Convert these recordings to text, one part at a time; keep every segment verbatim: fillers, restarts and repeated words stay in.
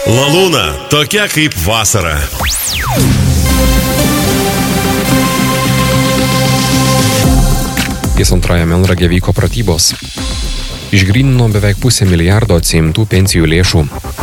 Lalūna, tokia kaip vasara. Ties antrajame Melnrage vyko pratybos. Išgrynino beveik pusę milijardo atsiimtų pensijų lėšų.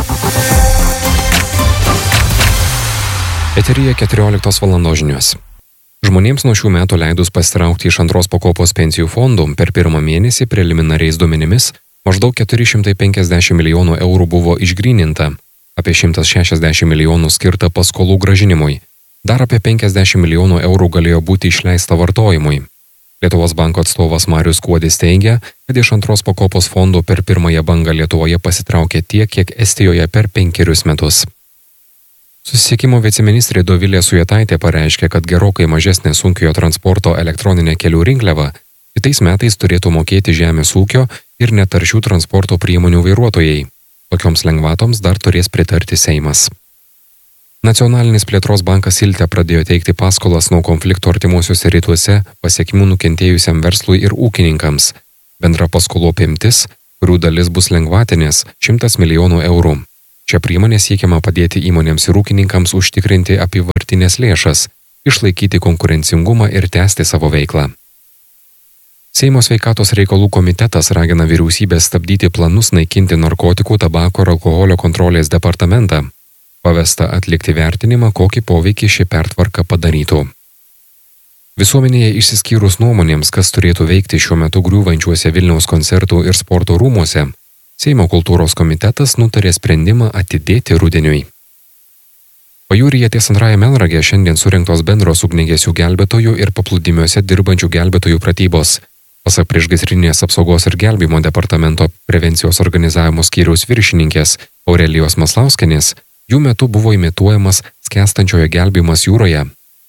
Eteryje keturioliktos valandos žinios. Žmonėms nuo šių metų leidus pasitraukti iš antros pakopos pensijų fondų per pirmą mėnesį preliminariais duomenimis maždaug keturi šimtai penkiasdešimt milijonų eurų buvo išgryninta, apie šimtas šešiasdešimt milijonų skirta paskolų grąžinimui, dar apie penkiasdešimt milijonų eurų galėjo būti išleista vartojimui. Lietuvos banko atstovas Marius Kuodis teigia, kad iš antros pakopos fondų per pirmąją bangą Lietuvoje pasitraukė tiek, kiek Estijoje per penkerius metus. Susisiekimo viceministrė Dovilė Sujetaitė pareiškė, kad gerokai mažesnė sunkiojo transporto elektroninė kelių rinkliava kitais metais turėtų mokėti žemės ūkio ir netaršių transporto priemonių vairuotojai. Tokioms lengvatoms dar turės pritarti Seimas. Nacionalinis plėtros bankas Ilte pradėjo teikti paskolas nuo konflikto artimuosiuose rytuose pasiekimų nukentėjusiam verslui ir ūkininkams. Bendra paskolų apimtis, kurių dalis bus lengvatinės, šimtas milijonų eurų. Šią priemonę siekiama padėti įmonėms ir ūkininkams užtikrinti apyvartinės lėšas, išlaikyti konkurencingumą ir tęsti savo veiklą. Seimo sveikatos reikalų komitetas ragina vyriausybę stabdyti planus naikinti narkotikų, tabako ir alkoholio kontrolės departamentą. Pavesta atlikti vertinimą, kokį poveikį ši pertvarka padarytų. Visuomenėje išsiskyrus nuomonėms, kas turėtų veikti šiuo metu griūvančiuose Vilniaus koncertų ir sporto rūmuose, Seimo kultūros komitetas nutarė sprendimą atidėti rudeniui. Pajūryje ties antrajame Melnrage šiandien surengtos bendros ugniagesių gelbėtojų ir paplūdimiuose dirbančių gelbėtojų pratybos. Pasak priešgaisrinės apsaugos ir gelbėjimo departamento prevencijos organizavimo skyriaus viršininkės Aurelijos Maslauskienės, jų metu buvo imituojamas skęstančiojo gelbėjimas jūroje.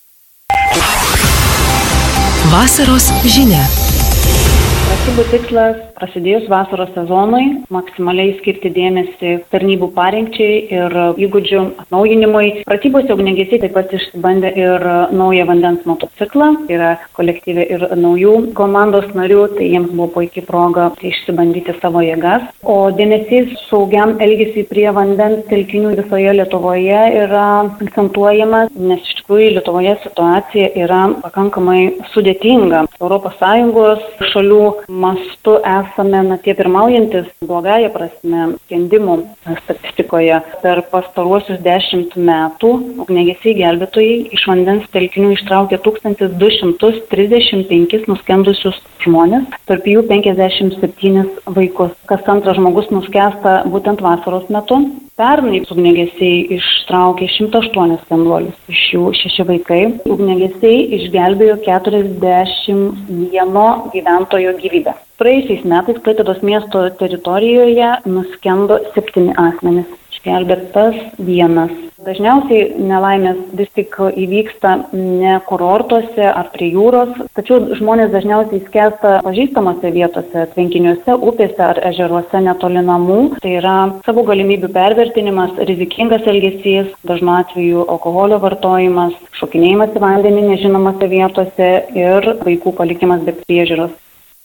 Vasaros žinia. Pratybų tikslas prasidėjus vasaros sezonui maksimaliai skirti dėmesį tarnybų parengčiai ir įgūdžių atnaujinimui. Pratybose ugniagesiai taip pat išsibandė ir naują vandens motociklą, yra kolektyve ir naujų komandos narių, tai jiems buvo puikiai proga išsibandyti savo jėgas. O dėmesys saugiam elgesiui prie vandens telkinių visoje Lietuvoje yra akcentuojamas, nes iš tikrųjų Lietuvoje situacija yra pakankamai sudėtinga. Europos Sąjungos šalių mastu esame na, tie pirmaujantis blogąja prasme skendimų statistikoje. Per pastaruosius dešimt metų ugniagesiai gelbėtojai iš vandens telkinių ištraukė tūkstantis du šimtus trisdešimt penkis nuskendusius žmonės, tarp jų penkiasdešimt septynis vaikus. Kas antras žmogus nuskęsta būtent vasaros metu. Pernai ugniagesiai ištraukė šimtą aštuonis skenduolius, iš jų šeši vaikai. Ugniagesiai išgelbėjo keturiasdešimt vieno gyventojo gyvybę. Praėjusiais metais Klaipėdos miesto teritorijoje nuskendo septyni asmenys, išgelbėtas vienas. Dažniausiai nelaimės vis tik įvyksta ne kurortuose ar prie jūros, tačiau žmonės dažniausiai skęsta pažįstamose vietose, tvenkiniuose, upėse ar ežeruose netoli namų. Tai yra savo galimybių pervertinimas, rizikingas elgesys, dažnu atveju alkoholio vartojimas, šokinėjimas į vandenį nežinomose vietose ir vaikų palikimas be priežiūros.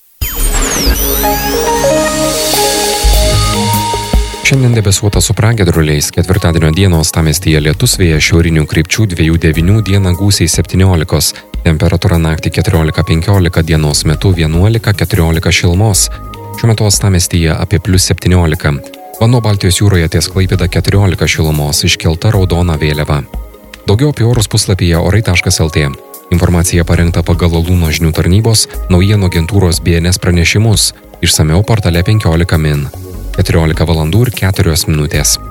Šiandien debesuota su pragiedruliais, ketvirtadienio dienos uostamiestyje lietus, vėjas šiaurinių krypčių dviejų devynių, dieną gūsiai septyniolikos, temperatūra naktį keturiolika penkiolika, dienos metu vienuolika keturiolika šilumos. Šiuo metu uostamiestyje apie plius septyniolika. Vanduo Baltijos jūroje ties Klaipėda keturiolika šilumos, iškelta raudona vėliava. Daugiau apie orus puslapyje orai taškas el tė. Informacija parengta pagal Lalūno žinių tarnybos naujienų agentūros B N S pranešimus, išsamiau portale penkiolika min. keturiolika valandų ir keturios minutės.